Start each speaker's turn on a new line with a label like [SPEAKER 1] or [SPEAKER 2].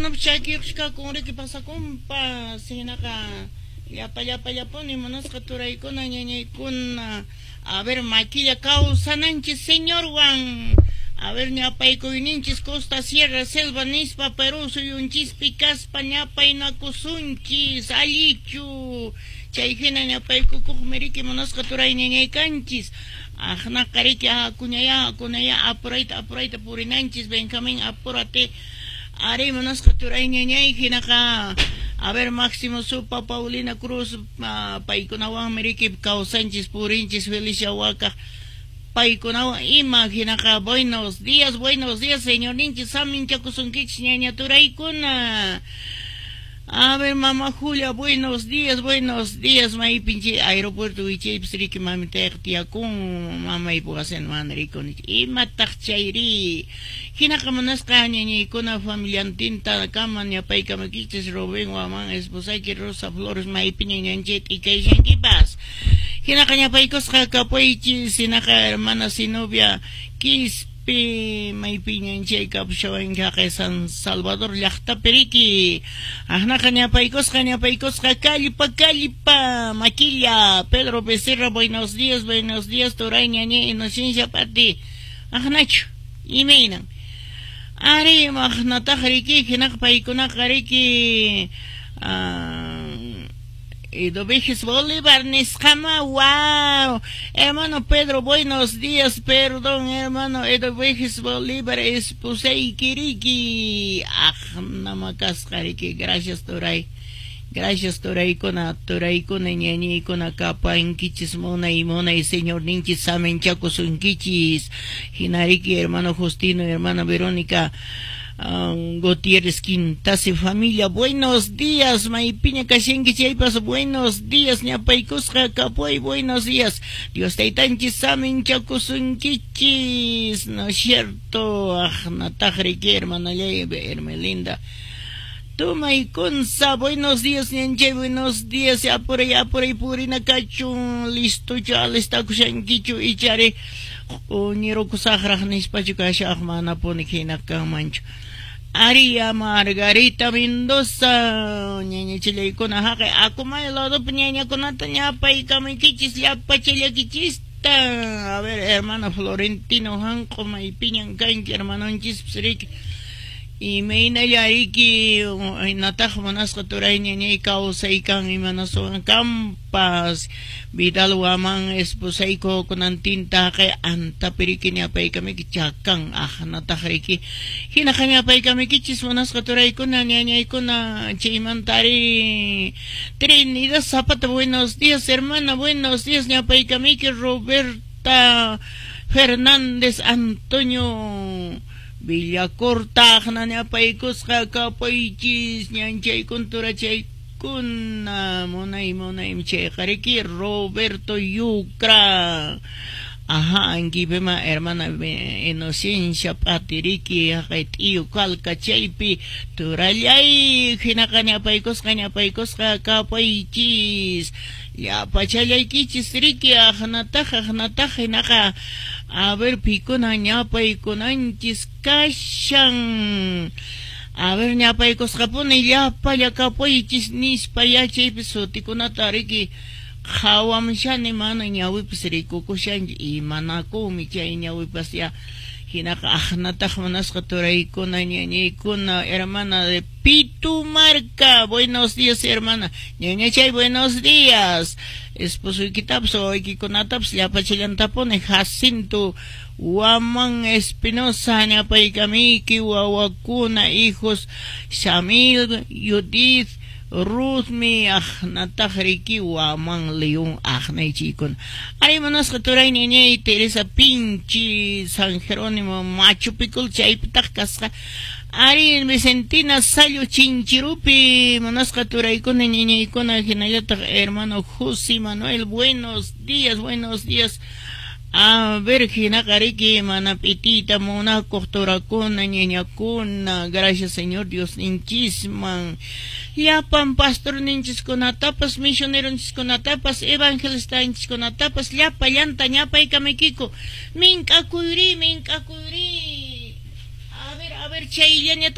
[SPEAKER 1] no chaykiqa kunriki pasakumpa sinaqa llapani manasqa turaykuna ñañaykuna a ver maquilla causananchis señorwan a ver ñapaykuyninchis costa sierra selva nispa Perú suyunchispi kaspa ñapaynakusunchis allichu chayhina ñapaykukuq miriki manasqa turay ñañaykanchis ajna qariki kunaya apurayta purinanchis Benjamín apurate ari manasqa turay ñañay hinaqa a ver Máximo Supa Paulina Cruz paykunawan miriki kawsanchis purinchis Felicia Waka paykunawan imaginaqa buenos días señor ninchis saminchakusunkichis ñaña turaykuna a ver mamá Julia buenos días maypinchi aeropuerto wichaypis riki mamitaq tiyakun mamaypuqasen manarikuni imataq chayri hinaqa manasqa ñañaykuna familiantinta kama ñapaykamakichis Rubén Waman esposayki Rosa Flores maypi ñañanchit ikayshankipas hinaqa ñapaykusqa kapuychis hinaqa hermana Sinubia Quispi maypi ñanchay kapushawankaqa San Salvador llaqtapi riki ajnaqa ñapaykusqa kallipa maquilla Pedro Becerra buenos días turay ñañay inocencia pati ajnachu imaynan ari majnataqa riki hinaqa paykunaqa riki Edovejes Bolívar Nescama, wow, hermano Pedro, buenos días, perdón, hermano Edovejes Bolívar, Esposei Kiriki, namakaskariki, gracias Toray, kuna ñañi, kuna kapa, inkichis, mona y señor ninchis, samen chacos, unkichis, hinariki, hermano Justino, hermana Verónica, Gutiérrez Quintase familia buenos días Maipiña Kashenki Chaypas buenos días ñapaykusqa kapuay buenos días Dios taytanchis samin chakusunkichis no es cierto natajriki hermana Hermelinda Tumaykunsa buenos días ñanchay buenos días apuray purina kachun listo chal está kushankichu ichare nirokusaqraq nispachu kashaq mana punikhinaka manchu Aria Margarita Mendoza ñañachilaykuna haqay akumay lado ñañakunata ñapaykamaykichis llapachallakichista a ver hermano Florentino Hanco maypiñan kanki hermanonchis psrik imaynallariki nataq manasqa turay ñañay kawsaykan imanasuwan kampas Vidal Waman esposayko kunantinta kay antapiriki ñapaykamiki chakan nataq riki hinaqa ñapaykamikchis manasqa turaykuna ñañaykuna chaymantari Trinidad Zapata buenos días hermana buenos días ñapaykamiki Roberta Fernández Antonio Villacorta ñapaykusqa kapaychis ñanchaykun turachaykuna monay chayqariki Roberto Yucra ajá ankipima hermana Inocencia patiriki haqay t'iyu kalka chaypi turallay hinaqa ñapaykusqa kapaychis llapachallaykichis riki ajnataq hinaqa a ver pikuna ñapaykunanchis kashan a ver ñapaykusqapuni llapalla kapuychis nispa yachaypis sutikunata riki qhawamshani mana ñawipis rikukushanchis imanakumi chay ñawipas ya hinaqa ajnataq manasqa turaykuna ñañaykuna hermana de Pitumarca buenos días hermana ñañachay buenos días esposuykitapas wawaykikunatapas llapachallantapuni Jacinto Waman Espinosa ñapaykamiki wawakuna hijos Shamil Judith Ruthmi ajnataq riki Waman León ajnaychiykuna ari manasqa turay ñañay Teresa Pinchi San Jerónimo Machu Picchu chaypitaq kasqa ari Vicentina Sallo Chinchirupi manasqa turaykuna ñañaykuna hinallataq hermano José Manuel buenos días a ver hinaqa riki mana pitita munakuq turakuna ñañakuna gracias señor Dios ninchisman llapan pastor ninchiskunatapas misionero ninchiskunatapas evangelista ninchiskunatapas llapa llanta ñapaykamikku mink'akuyri a ver chayllaña